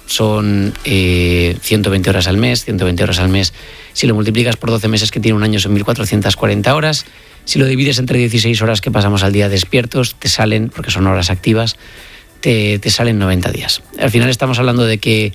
son 120 horas al mes. 120 horas al mes, si lo multiplicas por 12 meses que tiene un año, son 1.440 horas. Si lo divides entre 16 horas que pasamos al día despiertos, te salen, porque son horas activas, te salen 90 días. Al final estamos hablando de que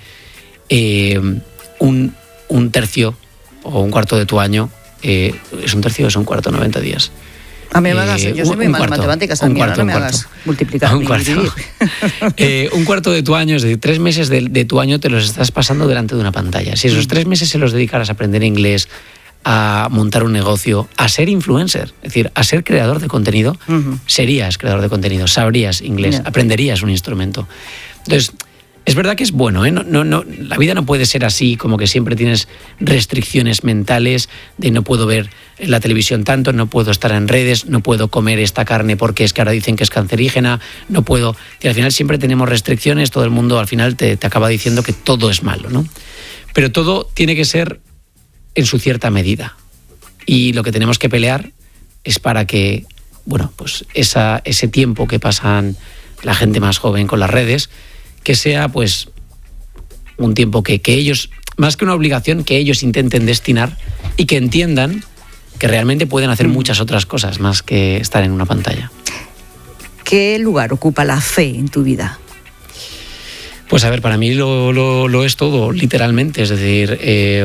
un tercio o un cuarto de tu año es un tercio o es un cuarto, 90 días. A mí me hagas, yo soy muy mala en matemáticas, a mí no me hagas multiplicar ni dividir. Un cuarto de tu año, es decir, 3 meses de tu año te los estás pasando delante de una pantalla. Si esos 3 meses se los dedicaras a aprender inglés, a montar un negocio, a ser influencer, es decir, a ser creador de contenido, serías creador de contenido, sabrías inglés, aprenderías un instrumento. Entonces, es verdad que es bueno, ¿eh? No, la vida no puede ser así, como que siempre tienes restricciones mentales de no puedo ver la televisión tanto, no puedo estar en redes, no puedo comer esta carne porque es que ahora dicen que es cancerígena, no puedo... Y al final siempre tenemos restricciones, todo el mundo al final te acaba diciendo que todo es malo, ¿no? Pero todo tiene que ser en su cierta medida. Y lo que tenemos que pelear es para que, bueno, pues ese tiempo que pasan la gente más joven con las redes, que sea pues un tiempo que ellos, más que una obligación, que ellos intenten destinar y que entiendan que realmente pueden hacer muchas otras cosas más que estar en una pantalla. ¿Qué lugar ocupa la fe en tu vida? Pues a ver, para mí lo es todo, literalmente. Es decir,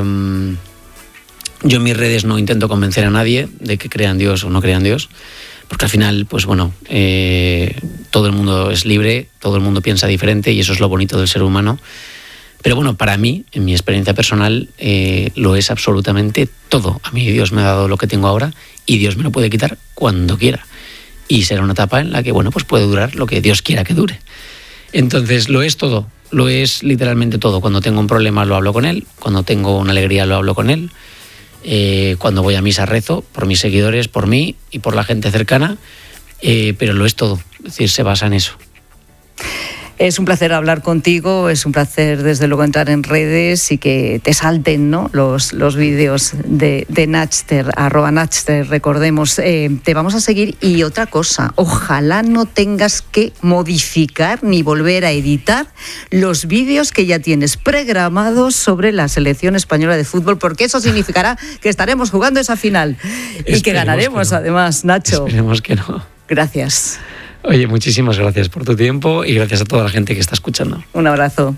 yo en mis redes no intento convencer a nadie de que crea en Dios o no crea en Dios, porque al final, pues bueno, todo el mundo es libre, todo el mundo piensa diferente y eso es lo bonito del ser humano. Pero bueno, para mí, en mi experiencia personal, lo es absolutamente todo. A mí Dios me ha dado lo que tengo ahora y Dios me lo puede quitar cuando quiera. Y será una etapa en la que, bueno, pues puede durar lo que Dios quiera que dure. Entonces, lo es todo, lo es literalmente todo. Cuando tengo un problema lo hablo con Él, cuando tengo una alegría lo hablo con Él. Cuando voy a misa rezo por mis seguidores, por mí y por la gente cercana, pero lo es todo, es decir, se basa en eso. Es un placer hablar contigo, es un placer desde luego entrar en redes y que te salten, ¿no?, los vídeos de Natchter, @Natchter, recordemos. Te vamos a seguir y otra cosa, ojalá no tengas que modificar ni volver a editar los vídeos que ya tienes programados sobre la selección española de fútbol, porque eso significará que estaremos jugando esa final y que ganaremos, además, Nacho. Esperemos que no. Gracias. Oye, muchísimas gracias por tu tiempo y gracias a toda la gente que está escuchando. Un abrazo.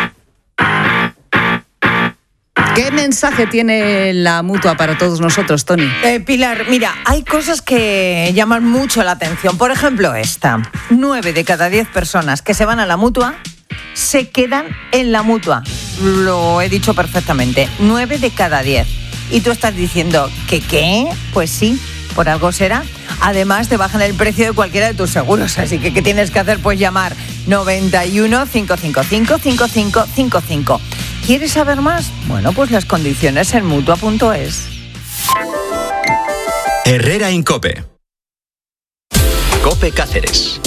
¿Qué mensaje tiene la Mutua para todos nosotros, Tony? Pilar, mira, hay cosas que llaman mucho la atención. Por ejemplo, esta. 9 de cada 10 personas que se van a la Mutua se quedan en la Mutua. Lo he dicho perfectamente. 9 de cada 10. Y tú estás diciendo, ¿qué? Pues sí, por algo será. Además, te bajan el precio de cualquiera de tus seguros. Así que, ¿qué tienes que hacer? Pues llamar 91 555 5555. ¿Quieres saber más? Bueno, pues las condiciones en Mutua.es. Herrera en COPE. COPE Cáceres.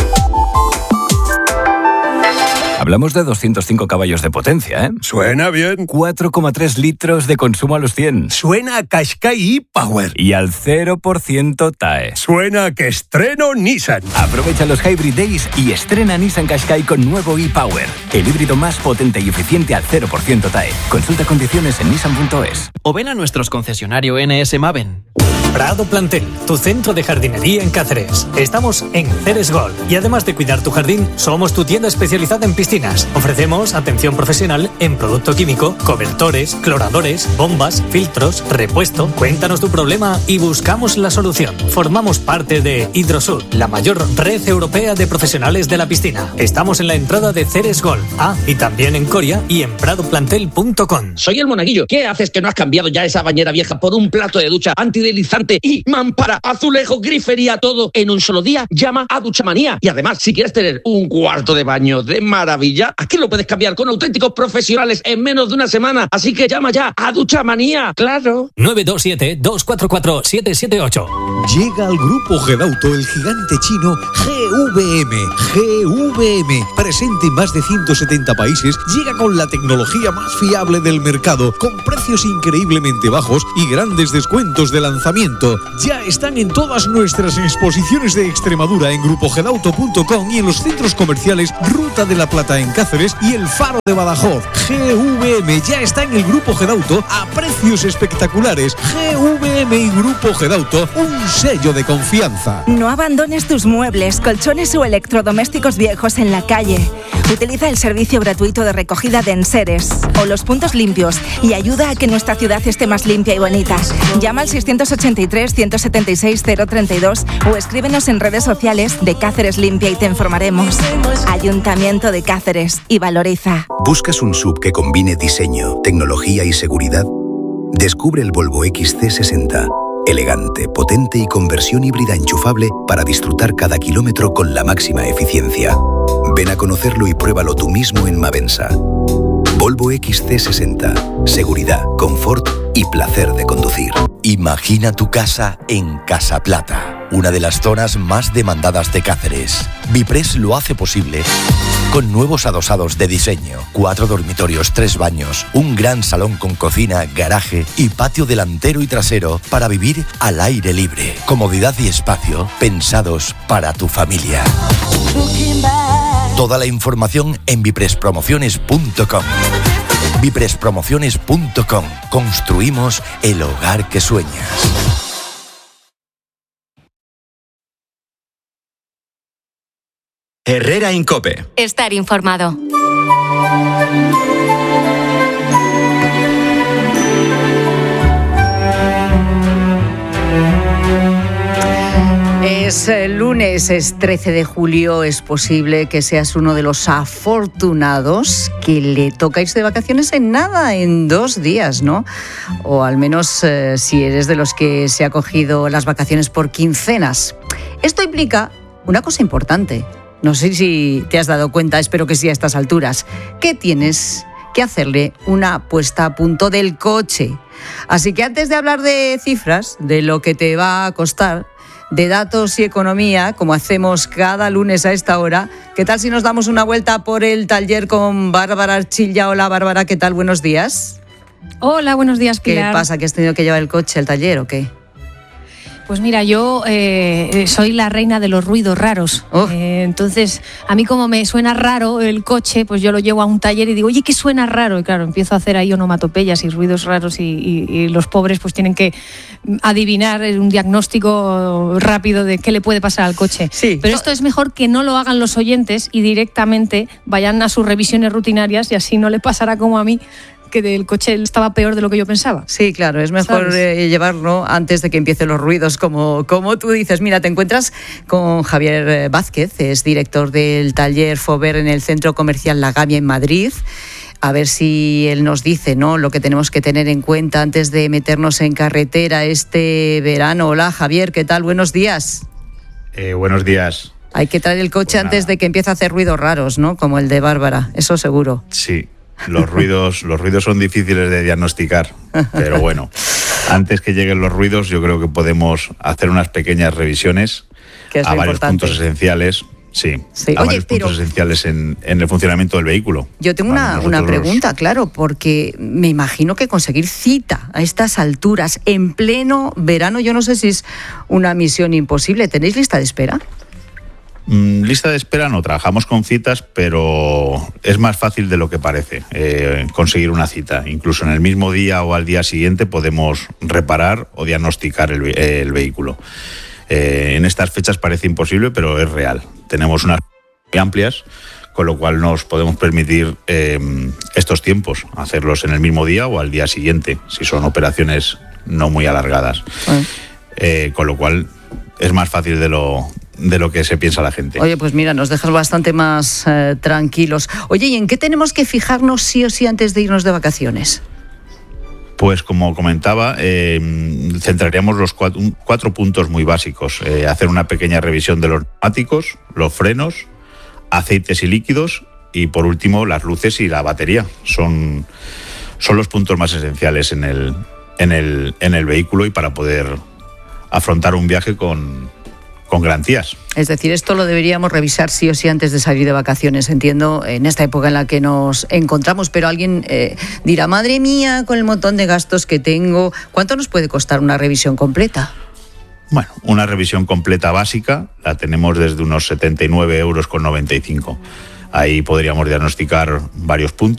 Hablamos de 205 caballos de potencia, ¿eh? Suena bien. 4,3 litros de consumo a los 100. Suena a Qashqai e-Power. Y al 0% TAE. Suena a que estreno Nissan. Aprovecha los Hybrid Days y estrena Nissan Qashqai con nuevo e-Power. El híbrido más potente y eficiente al 0% TAE. Consulta condiciones en Nissan.es. O ven a nuestros concesionarios NS Maven. Prado Plantel, tu centro de jardinería en Cáceres. Estamos en Ceres Gold y además de cuidar tu jardín, somos tu tienda especializada en piscinas. Ofrecemos atención profesional en producto químico, cobertores, cloradores, bombas, filtros, repuesto. Cuéntanos tu problema y buscamos la solución. Formamos parte de Hidrosur, la mayor red europea de profesionales de la piscina. Estamos en la entrada de Ceres Gold. Y también en Coria y en pradoplantel.com. Soy el monaguillo. ¿Qué haces que no has cambiado ya esa bañera vieja por un plato de ducha antideslizante y mampara, azulejo, grifería, todo en un solo día? Llama a Duchamanía. Y además, si quieres tener un cuarto de baño de maravilla, aquí lo puedes cambiar con auténticos profesionales en menos de una semana. Así que llama ya a Duchamanía. ¡Claro! 927-244-778. Llega al grupo Gedauto el gigante chino GVM. Presente en más de 170 países, llega con la tecnología más fiable del mercado, con precios increíblemente bajos y grandes descuentos de lanzamiento. Ya están en todas nuestras exposiciones de Extremadura en grupogedauto.com y en los centros comerciales Ruta de la Plata Plata en Cáceres y El Faro de Badajoz. GVM ya está en el Grupo Gedauto a precios espectaculares. GVM y Grupo Gedauto, un sello de confianza. No abandones tus muebles, colchones o electrodomésticos viejos en la calle. Utiliza el servicio gratuito de recogida de enseres o los puntos limpios y ayuda a que nuestra ciudad esté más limpia y bonita. Llama al 683-176-032 o escríbenos en redes sociales de Cáceres Limpia y te informaremos. Ayuntamiento de Cáceres, y valoriza. ¿Buscas un SUV que combine diseño, tecnología y seguridad? Descubre el Volvo XC60. Elegante, potente y con versión híbrida enchufable para disfrutar cada kilómetro con la máxima eficiencia. Ven a conocerlo y pruébalo tú mismo en Mavensa. Volvo XC60. Seguridad, confort y placer de conducir. Imagina tu casa en Casa Plata, una de las zonas más demandadas de Cáceres. Vipress lo hace posible con nuevos adosados de diseño, 4 dormitorios, 3 baños, un gran salón con cocina, garaje y patio delantero y trasero para vivir al aire libre. Comodidad y espacio pensados para tu familia. Toda la información en viprespromociones.com. viprespromociones.com. Construimos el hogar que sueñas. Herrera Incope. Estar informado. Es lunes, es 13 de julio, es posible que seas uno de los afortunados que le toca irse de vacaciones en nada, en 2 días, ¿no? O al menos si eres de los que se ha cogido las vacaciones por quincenas. Esto implica una cosa importante. No sé si te has dado cuenta, espero que sí a estas alturas, que tienes que hacerle una puesta a punto del coche. Así que antes de hablar de cifras, de lo que te va a costar, de datos y economía, como hacemos cada lunes a esta hora, ¿qué tal si nos damos una vuelta por el taller con Bárbara Archilla? Hola Bárbara, ¿qué tal? Buenos días. Hola, buenos días, Pilar. ¿Qué pasa? ¿Que has tenido que llevar el coche al taller o qué? Pues mira, yo soy la reina de los ruidos raros. Entonces, a mí como me suena raro el coche, pues yo lo llevo a un taller y digo, oye, ¿qué suena raro? Y claro, empiezo a hacer ahí onomatopeyas y ruidos raros y los pobres pues tienen que adivinar un diagnóstico rápido de qué le puede pasar al coche. Sí. Pero esto es mejor que no lo hagan los oyentes y directamente vayan a sus revisiones rutinarias y así no le pasará como a mí, que del coche estaba peor de lo que yo pensaba. Sí, claro, es mejor llevarlo antes de que empiecen los ruidos, como tú dices. Mira, te encuentras con Javier Vázquez, es director del taller Fover en el Centro Comercial La Gavia en Madrid. A ver si él nos dice, ¿no?, lo que tenemos que tener en cuenta antes de meternos en carretera este verano. Hola, Javier, ¿qué tal? Buenos días. Buenos días. Hay que traer el coche antes de que empiece a hacer ruidos raros, ¿no?, como el de Bárbara, eso seguro. Sí. Los ruidos son difíciles de diagnosticar, pero bueno, antes que lleguen los ruidos yo creo que podemos hacer unas pequeñas revisiones a varios puntos esenciales. Sí. A varios puntos esenciales en el funcionamiento del vehículo. Yo tengo una pregunta, claro, porque me imagino que conseguir cita a estas alturas, en pleno verano, yo no sé si es una misión imposible. ¿Tenéis lista de espera? Lista de espera no, trabajamos con citas, pero es más fácil de lo que parece conseguir una cita. Incluso en el mismo día o al día siguiente podemos reparar o diagnosticar el vehículo. En estas fechas parece imposible, pero es real. Tenemos unas muy amplias, con lo cual nos podemos permitir estos tiempos, hacerlos en el mismo día o al día siguiente, si son operaciones no muy alargadas. Con lo cual es más fácil de lo que se piensa la gente. Oye, pues mira, nos dejas bastante más tranquilos. Oye, ¿y en qué tenemos que fijarnos sí o sí antes de irnos de vacaciones? Pues como comentaba, centraríamos los 4 puntos muy básicos. Hacer una pequeña revisión de los neumáticos, los frenos, aceites y líquidos y por último las luces y la batería. Son los puntos más esenciales en el vehículo y para poder afrontar un viaje con garantías. Es decir, esto lo deberíamos revisar sí o sí antes de salir de vacaciones, entiendo, en esta época en la que nos encontramos, pero alguien dirá, madre mía, con el montón de gastos que tengo, ¿cuánto nos puede costar una revisión completa? Bueno, una revisión completa básica la tenemos desde unos 79,95 €. Ahí podríamos diagnosticar varios puntos.